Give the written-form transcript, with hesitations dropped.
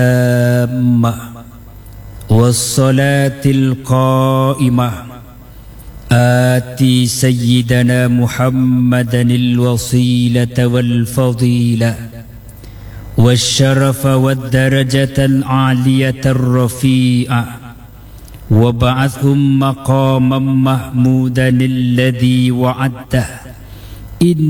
والصلاة القائمة آتي سيدنا محمدا الوصيلة والفضيلة والشرف والدرجة العالية الرفيعة وابعثهم مقاما محمودا الذي وعدته.